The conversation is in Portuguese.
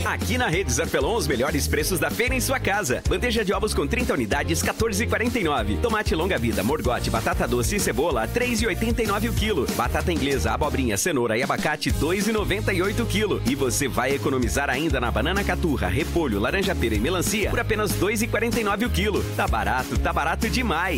Aqui na Rede Zanfelon, os melhores preços da feira em sua casa. Bandeja de ovos com 30 unidades, 14,49. Tomate longa-vida, morgote, batata doce e cebola, 3,89 o quilo. Batata inglesa, abobrinha, cenoura e abacate, 2,98 o quilo. E você vai economizar ainda na banana caturra, repolho, laranja-pera e melancia por apenas 2,49 o quilo. Tá barato demais.